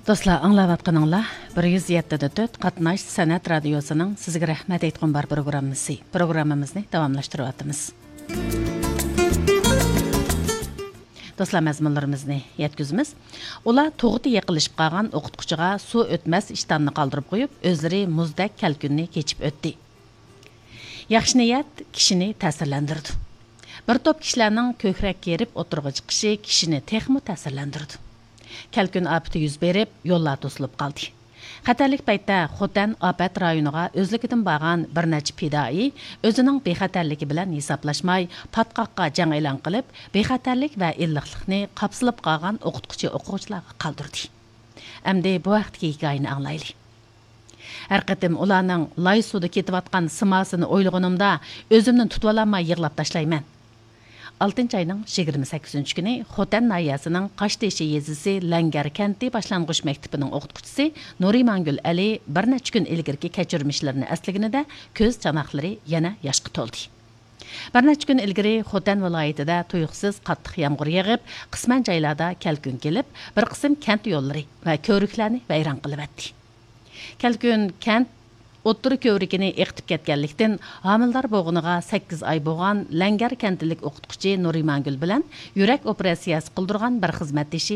Dostlar, аңлаватқаныңла 107.4 Qatnash San'at Radiosu'nun sizge rahmet aytqan bar programımızı. Programımızı davamlaştırып atımız. Dostlar, məzmunlarımızı yetkizimiz. Ola toğutu yıqılışıp qalğan oqutquçuğa su ötməz iştanını qaldırıb qoyub, özləri muzdək kəlkünni keçib ötdü. Yaxşı niyət kişini təsirləndirdi. Bir top kişilərinin kökrək yerib oturğa çıxışı kişini texmi təsirləndirdi. Kəlkün afəti yüz berib, yollar to'silib qaldı. Xatarlik paytda Xotan afət rayoniga özlükidən bağan bir neçə fidai özünün bexatarligi bilan hisoblashmay patqoqqa jang e'lon qilib, bexatarlik va illiqlikni qapsilib qolgan o'quvchilarga qoldirdi. Endi bu vaqtdagi hikoyani anglaylik. Har qatim ularning loy suvda ketayotgan simasini o'ylaganimda o'zimni tutib olmay yig'lab tashlayman. 6 ayning 28 kuni Xotan nahiyasining Qashdeshi yezisi Langar kenti boshlang'ich maktabining o'qituvchisi Nurimangul Ali bir necha kun ilgirki kechirmishlarini aslaganida ko'z chanoqlari yana yoshga to'ldi. Bir necha kun ilgari Xotan viloyatida tuyuqsiz qattiq yomg'ir yog'ib, qisman joylarda kalkun kelib, bir qism kent yo'llari va ko'riklarni vayron qilib o'tdi. Kalkun kent O'ttir ko'vrikini eqitib ketganlikdan homildor bo'g'iniga 8 oy bo'lgan Langar kentilik o'qituvchi Nurimangul bilan yurak operatsiyasi qildirgan bir xizmatdoshi